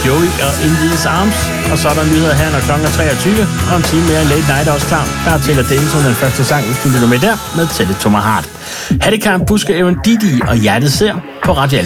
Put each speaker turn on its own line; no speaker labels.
Joey og In These Arms. Og så er der nyheder her, når klokken er 23. Og en time mere en late night er også klar. Der er Taylor Davidson, den første sang, hvis du lytter med der, med Tell It To My Heart. Hattekamp, Buske, Evan Didi og Hjertet Ser på Radio